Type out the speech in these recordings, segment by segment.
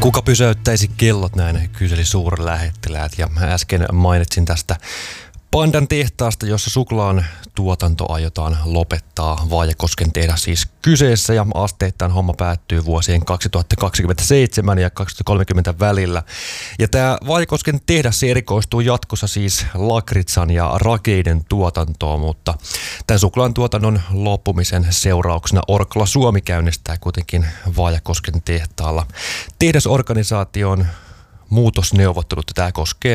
Kuka pysäyttäisi kellot, näin kyseli suurlähettiläät, ja äsken mainitsin tästä Pandan tehtaasta, jossa suklaan tuotanto aiotaan lopettaa. Vaajakosken tehdas siis kyseessä, ja asteittain homma päättyy vuosien 2027 ja 2030 välillä. Ja tämä Vaajakosken tehdas se erikoistuu jatkossa siis lakritsan ja rakeiden tuotantoon, mutta tämän suklaan tuotannon loppumisen seurauksena Orkla Suomi käynnistää kuitenkin Vaajakosken tehtaalla tehdasorganisaation muutosneuvottelut. Tämä koskee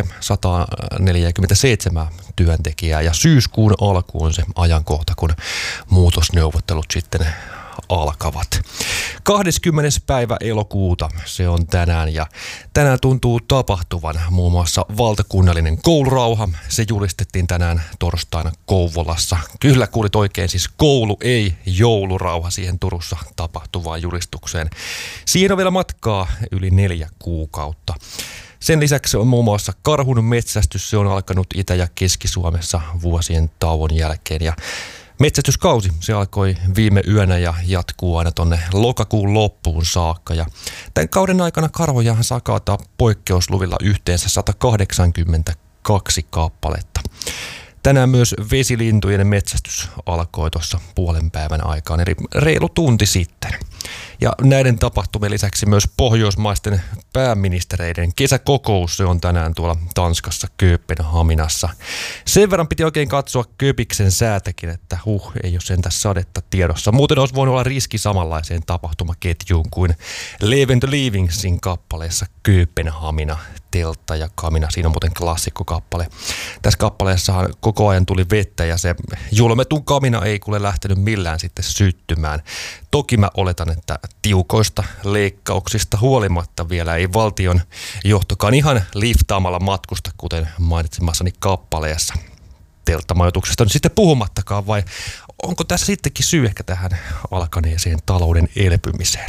147 työntekijää, ja syyskuun alku on se ajankohta, kun muutosneuvottelut sitten alkavat. 20. päivä elokuuta se on tänään, ja tänään tuntuu tapahtuvan muun muassa valtakunnallinen koulurauha. Se julistettiin tänään torstaina Kouvolassa. Kyllä kuulit oikein, siis koulu ei joulurauha siihen Turussa tapahtuvaan julistukseen. Siihen on vielä matkaa yli 4 kuukautta. Sen lisäksi on muun muassa karhun metsästys. Se on alkanut Itä- ja Keski-Suomessa vuosien tauon jälkeen, ja metsästyskausi se alkoi viime yönä ja jatkuu aina tonne lokakuun loppuun saakka. Ja tämän kauden aikana karvojahan saa kaataa poikkeusluvilla yhteensä 182 kappaletta. Tänään myös vesilintujen metsästys alkoi tuossa puolen päivän aikaan, eli reilu tunti sitten. Ja näiden tapahtumien lisäksi myös pohjoismaisten pääministereiden kesäkokous, se on tänään tuolla Tanskassa Kööpenhaminassa. Sen verran piti oikein katsoa Köpiksen säätäkin, että ei ole sentään sadetta tiedossa. Muuten olisi voinut olla riski samanlaiseen tapahtumaketjuun kuin Leven the Leavingsin kappaleessa Kööpenhamina, teltta ja kamina. Siinä on muuten klassikkokappale. Tässä kappaleessahan koko ajan tuli vettä, ja se julmetun kamina ei kuule lähtenyt millään sitten syttymään. Toki mä oletan, että tiukoista leikkauksista huolimatta vielä ei valtion johtokaan ihan liftaamalla matkusta, kuten mainitsemassani kappaleessa. Telttamajoituksesta on sitten puhumattakaan, vai onko tässä sittenkin syy ehkä tähän alkaneeseen talouden elpymiseen?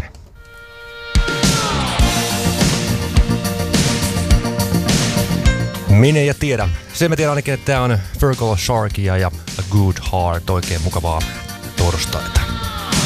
Minä ja tiedä. Sen mä tiedän ainakin, että tää on Fergal Sharkia ja A Good Heart. Oikein mukavaa torstaita.